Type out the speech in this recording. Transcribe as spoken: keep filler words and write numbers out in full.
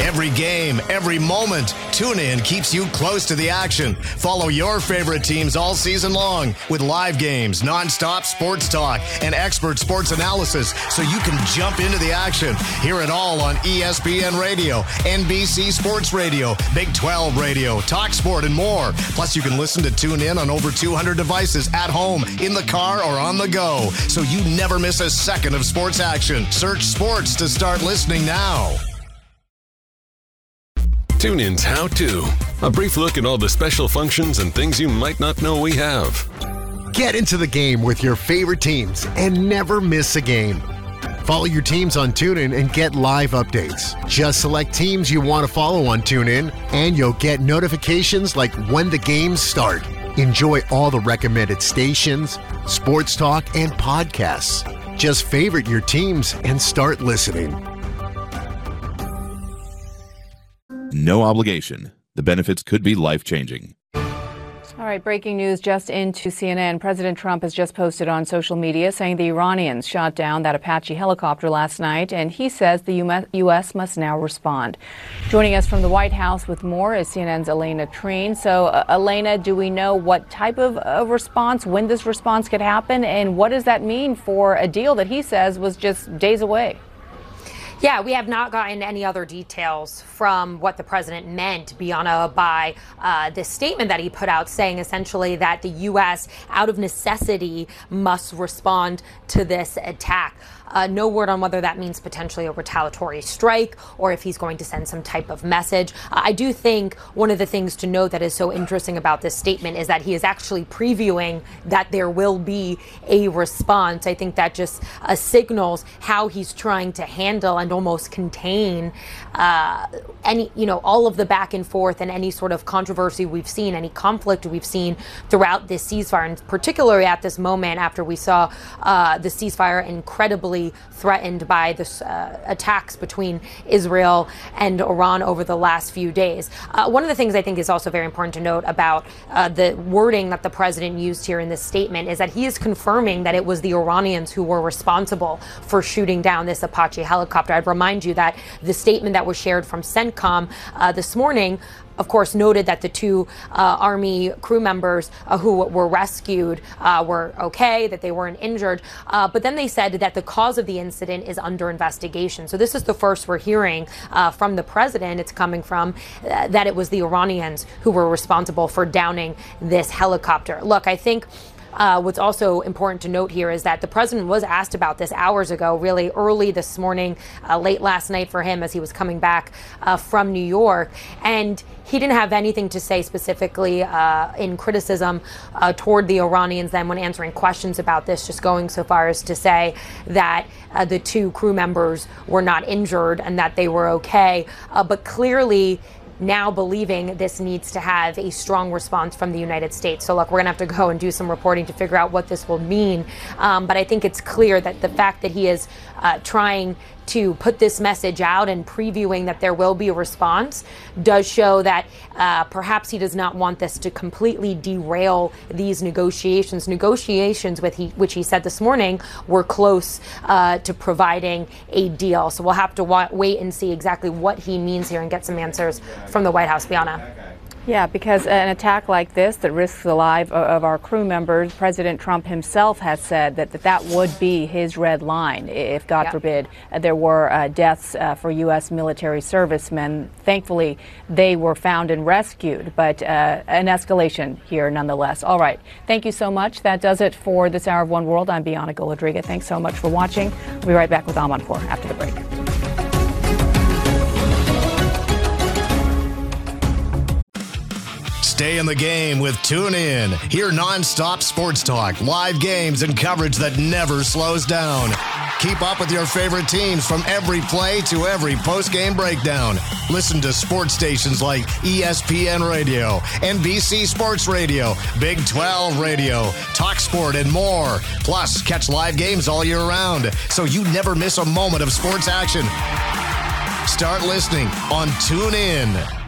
Every game, every moment, TuneIn keeps you close to the action. Follow your favorite teams all season long with live games, nonstop sports talk, and expert sports analysis so you can jump into the action. Hear it all on E S P N Radio, N B C Sports Radio, Big twelve Radio, TalkSport, and more. Plus, you can listen to TuneIn on over two hundred devices at home, in the car, or on the go, so you never miss a second of sports action. Search sports to start listening now. TuneIn's How To. A brief look at all the special functions and things you might not know we have. Get into the game with your favorite teams and never miss a game. Follow your teams on TuneIn and get live updates. Just select teams you want to follow on TuneIn, and you'll get notifications like when the games start. Enjoy all the recommended stations, sports talk, and podcasts. Just favorite your teams and start listening. No obligation. The benefits could be life-changing. All right, breaking news just into C N N. President Trump has just posted on social media saying the Iranians shot down that Apache helicopter last night, and he says the U S must now respond. Joining us from the White House with more is C N N's Elena Treen. So, uh, Elena, do we know what type of uh, response, when this response could happen, and what does that mean for a deal that he says was just days away? Yeah, we have not gotten any other details from what the president meant, Bianna, by uh, this statement that he put out saying essentially that the U S, out of necessity, must respond to this attack. Uh, no word on whether that means potentially a retaliatory strike or if he's going to send some type of message. Uh, I do think one of the things to note that is so interesting about this statement is that he is actually previewing that there will be a response. I think that just uh, signals how he's trying to handle and almost contain uh, any, you know, all of the back and forth and any sort of controversy we've seen, any conflict we've seen throughout this ceasefire, and particularly at this moment after we saw uh, the ceasefire incredibly threatened by the uh, attacks between Israel and Iran over the last few days. Uh, one of the things I think is also very important to note about uh, the wording that the president used here in this statement is that he is confirming that it was the Iranians who were responsible for shooting down this Apache helicopter. I'd remind you that the statement that was shared from CENTCOM uh, this morning, of course, noted that the two uh, Army crew members uh, who were rescued uh, were okay, that they weren't injured. Uh, but then they said that the cause of the incident is under investigation. So this is the first we're hearing uh, from the president. It's coming from uh, that it was the Iranians who were responsible for downing this helicopter. Look, I think Uh, what's also important to note here is that the president was asked about this hours ago, really early this morning, uh, late last night for him as he was coming back uh, from New York. And he didn't have anything to say specifically uh, in criticism uh, toward the Iranians then when answering questions about this, just going so far as to say that uh, the two crew members were not injured and that they were okay. Uh, but clearly, now believing this needs to have a strong response from the United States. So look, we're going to have to go and do some reporting to figure out what this will mean. Um, but I think it's clear that the fact that he is uh, trying to put this message out and previewing that there will be a response does show that uh, perhaps he does not want this to completely derail these negotiations. Negotiations with he, which he said this morning were close uh, to providing a deal. So we'll have to wa- wait and see exactly what he means here and get some answers from the White House. Bianna. Yeah, because an attack like this that risks the life of our crew members, President Trump himself has said that that, that would be his red line if, God yeah. forbid, uh, there were uh, deaths uh, for U S military servicemen. Thankfully, they were found and rescued, but uh, an escalation here nonetheless. All right. Thank you so much. That does it for this Hour of One World. I'm Bianna Golodriga. Thanks so much for watching. We'll be right back with Amanpour after the break. Stay in the game with TuneIn. Hear nonstop sports talk, live games, and coverage that never slows down. Keep up with your favorite teams from every play to every post-game breakdown. Listen to sports stations like E S P N Radio, N B C Sports Radio, Big twelve Radio, TalkSport, and more. Plus, catch live games all year round, so you never miss a moment of sports action. Start listening on TuneIn.